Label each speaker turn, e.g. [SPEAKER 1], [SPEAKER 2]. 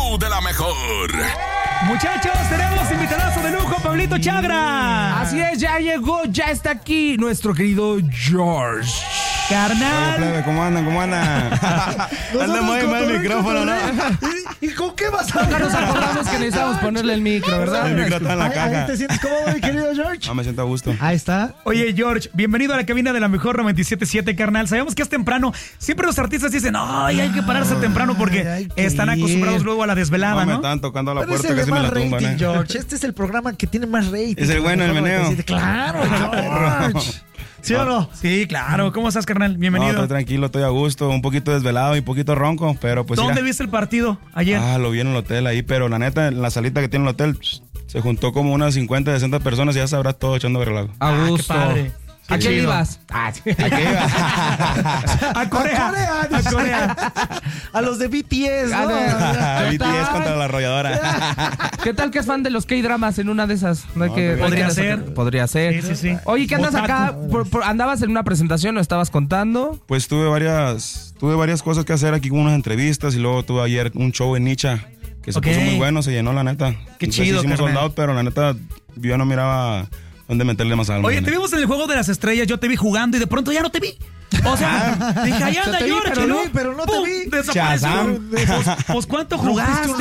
[SPEAKER 1] show de la mejor.
[SPEAKER 2] Muchachos, tenemos invitadazo de lujo, Pablito Chagra.
[SPEAKER 3] Así es, ya llegó, ya está aquí nuestro querido George.
[SPEAKER 2] Carnal.
[SPEAKER 4] Plebe, ¿cómo andan? Anda muy mal el micrófono, ¿no?
[SPEAKER 5] ¿Y con qué vas a hablar?
[SPEAKER 3] Nos acordamos que necesitamos ponerle el micro, ¿verdad?
[SPEAKER 4] El micro está en la
[SPEAKER 5] Ahí
[SPEAKER 4] caja.
[SPEAKER 5] ¿te sientes cómodo, mi querido George?
[SPEAKER 4] No, me siento a gusto.
[SPEAKER 5] Ahí está.
[SPEAKER 2] Oye, George, bienvenido a la cabina de la mejor 97.7, carnal. Sabemos que es temprano. Siempre los artistas dicen, ay, hay que pararse temprano porque
[SPEAKER 5] hay que
[SPEAKER 2] están acostumbrados
[SPEAKER 5] ir.
[SPEAKER 2] luego a la desvelada,
[SPEAKER 4] No, me
[SPEAKER 2] ¿no?
[SPEAKER 4] estaban tocando a la
[SPEAKER 5] Pero es
[SPEAKER 4] puerta,
[SPEAKER 5] el de
[SPEAKER 4] casi me
[SPEAKER 5] más
[SPEAKER 4] la tumban,
[SPEAKER 5] rating,
[SPEAKER 4] ¿eh?
[SPEAKER 5] George. Este es el programa que tiene más rating.
[SPEAKER 4] Es el bueno, el meneo.
[SPEAKER 5] Claro, George. ¿Sí o no?
[SPEAKER 2] Sí, claro. ¿Cómo estás, carnal?
[SPEAKER 4] No,
[SPEAKER 2] Bienvenido.
[SPEAKER 4] estoy tranquilo, estoy a gusto, un poquito desvelado y un poquito ronco, pero pues
[SPEAKER 2] ¿Dónde
[SPEAKER 4] mira.
[SPEAKER 2] viste el partido ayer?
[SPEAKER 4] Lo vi en el hotel ahí, pero la neta, en la salita que tiene el hotel, se juntó como unas 50, 60 personas y ya sabrás todo echando relajo.
[SPEAKER 3] A
[SPEAKER 2] qué
[SPEAKER 3] gusto.
[SPEAKER 2] padre.
[SPEAKER 3] ¿A qué
[SPEAKER 2] chido.
[SPEAKER 3] ibas?
[SPEAKER 4] ¿A qué iba?
[SPEAKER 2] A Corea. A Corea.
[SPEAKER 5] A los de BTS, ¿no?
[SPEAKER 4] BTS contra la arrolladora.
[SPEAKER 3] ¿Qué tal que es fan de los K-dramas en una de esas? No hay que,
[SPEAKER 2] podría
[SPEAKER 3] no hay que
[SPEAKER 2] ser.
[SPEAKER 3] sacar- Podría ser.
[SPEAKER 2] Sí, sí, sí.
[SPEAKER 3] Oye, ¿qué andas
[SPEAKER 2] Otaku.
[SPEAKER 3] acá? ¿Andabas en una presentación o estabas contando?
[SPEAKER 4] Pues tuve varias cosas que hacer aquí con unas entrevistas y luego tuve ayer un show en Nicha que se
[SPEAKER 2] Ok.
[SPEAKER 4] puso muy bueno, se llenó la neta.
[SPEAKER 2] Qué
[SPEAKER 4] Entonces,
[SPEAKER 2] chido,
[SPEAKER 4] hicimos
[SPEAKER 2] carnal.
[SPEAKER 4] sold out, pero la neta yo no miraba dónde meterle más alma.
[SPEAKER 2] Oye,
[SPEAKER 4] la
[SPEAKER 2] te
[SPEAKER 4] neta.
[SPEAKER 2] vimos en el Juego de las Estrellas, yo te vi jugando y de pronto ya no te vi. O sea, dije, allá anda
[SPEAKER 3] te vi,
[SPEAKER 2] George,
[SPEAKER 3] pero
[SPEAKER 2] ¿no?
[SPEAKER 5] no, pero no te
[SPEAKER 2] ¡Pum!
[SPEAKER 5] vi.
[SPEAKER 2] Desapareció.
[SPEAKER 4] Shazam.
[SPEAKER 2] Pues, ¿cuánto jugaste?